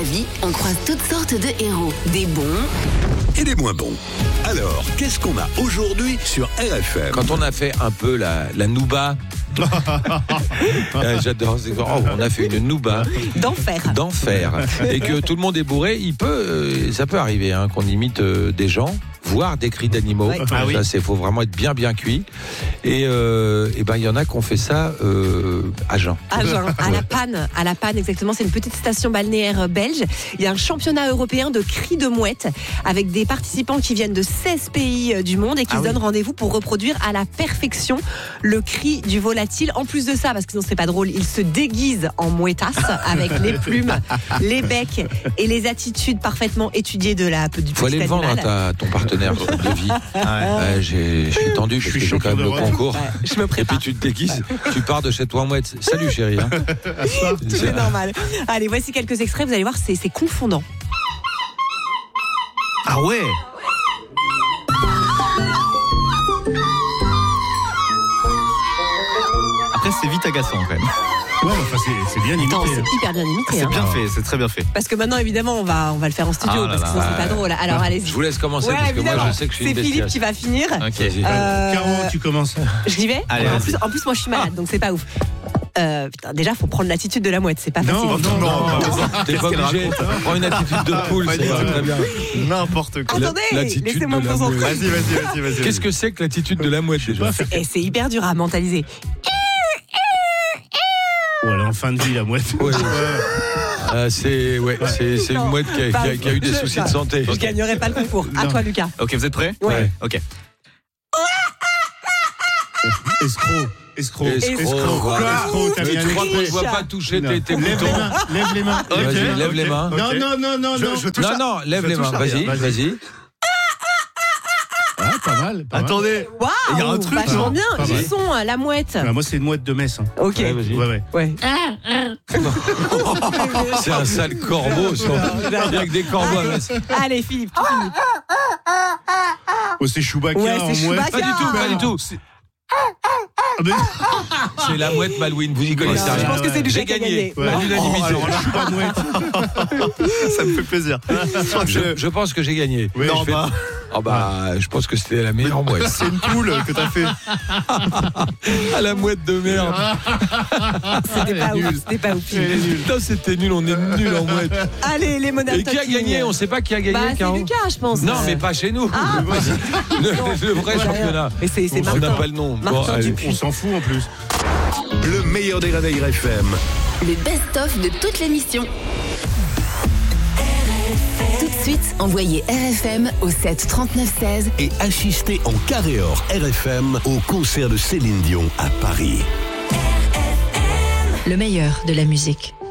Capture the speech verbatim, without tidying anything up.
vie, on croise toutes sortes de héros. Des bons et des moins bons. Alors, qu'est-ce qu'on a aujourd'hui sur R F M ? Quand on a fait un peu la, la nouba, j'adore, c'est, oh, on a fait une nouba d'enfer. d'enfer, et que tout le monde est bourré, il peut, euh, ça peut arriver hein, qu'on imite euh, des gens, voire des cris d'animaux. Ouais. Ah oui. Ça, c'est faut vraiment être bien bien cuit. Et, euh, et ben il y en a qui ont fait ça euh, à Jeun. À Jeun, à la Panne, à la Panne exactement. C'est une petite station balnéaire belge. Il y a un championnat européen de cris de mouette avec des participants qui viennent de seize pays du monde et qui ah se oui. donnent rendez-vous pour reproduire à la perfection le cri du volatile. En plus de ça, parce que sinon c'est pas drôle, ils se déguisent en mouettasse avec les plumes, les becs et les attitudes parfaitement étudiées de la du petit Faut aller le vendre à ta, ton partenaire de vie. Ah ouais. Ouais, j'ai, je suis tendu parce que j'ai quand même le concours. Ouais, je me prépare. Et puis tu te déguises, ouais. Tu pars de chez toi en mouette. Salut chérie. Hein. Tout est normal. Allez, voici quelques extraits. Vous allez voir, c'est, c'est confondant. Ah ouais. Après, c'est vite agaçant quand même. Ouais, enfin, c'est, c'est bien imité. Attends, c'est hyper bien imité. C'est hein. bien fait, c'est très bien fait. Parce que maintenant, évidemment, on va, on va le faire en studio, Ah là parce que là, sinon, c'est ouais. pas drôle. Alors, allez-y. Je vous laisse commencer, Ouais, parce que évidemment. moi, je sais que je suis une C'est Philippe bestiale. qui va finir. Ok. Euh, Caro, tu commences. J'y vais. Allez, en, vas-y. plus, en plus, moi, je suis malade, donc c'est pas ouf. Euh, putain, déjà, faut prendre l'attitude de la mouette, c'est pas facile. Non, non, non. T'es pas obligé. Prends une attitude de poule, Pas c'est du va tout. très bien. N'importe quoi. Attendez, l'attitude laissez-moi de me la concentrer. mouette. Vas-y, vas-y, vas-y, vas-y. Qu'est-ce que c'est que l'attitude de la mouette déjà? Et c'est hyper dur à mentaliser. Oh, elle est en fin de vie, la mouette. Ouais. Euh, c'est, ouais, c'est, c'est une mouette qui a, qui a- qui a eu des Je- soucis je- de santé. Je gagnerai pas le concours. À Non. toi, Lucas. Ok, vous êtes prêts? Ouais. Ok. Escroc. Escroc. Escroc, Escroc. voilà. Escroc, t'as Mais mis un tu crois qu'on ne extrait. doit pas toucher Non. tes, tes Lève boutons? les mains, lève les mains. Vas-y, Ok, lève ok. les mains. Non, non, non, non, Je- non. je touche Non, à- non, lève je les touche mains. à Vas-y, rien. vas-y. Ah, pas mal. Pas mal. Attendez. Waouh, Il y a un truc, vachement non bien. Pas mal. Ils sont à la mouette. Ah, moi, c'est une mouette de Metz. hein. Ok. Ouais, vas-y. Ouais, ouais. Ouais. C'est un sale corbeau, ça. Avec des corbeaux à Metz. Allez, Philippe, tu finis. Oh, c'est Chewbacca Ouais, en c'est mouette. Chewbacca. Pas du tout, pas du tout. Ah, mais- C'est la mouette Malouine, vous y connaissez Non, rien. je pense que c'est Lucas J'ai qui a gagné. gagné. À Non. l'unanimité. Oh, alors là, je suis pas mouette. Ça me fait plaisir. Je, je pense que j'ai gagné. Oui, non, je fais- bah, Oh bah, je pense que c'était la meilleure mouette. c'est une poule que t'as fait. Ah, la mouette de merde. C'était pas nul. ouf. C'était pas ouf. Putain, c'était nul, on est nul en mouette. Allez, les monables. Et qui a gagné? On sait pas qui a gagné, Bah, c'est Caro. Lucas, je pense. Non, mais pas chez nous. Ah, le, le vrai Ouais, championnat. Mais c'est, c'est On Martin. n'a pas le nom. Bon, Martin allez. Dupuis. On s'en fout en plus. Le meilleur des réveils R F M. le best-of de toute l'émission. Tout de suite, envoyez R F M au sept trente-neuf seize. Et assistez en carré or R F M au concert de Céline Dion à Paris. Le meilleur de la musique.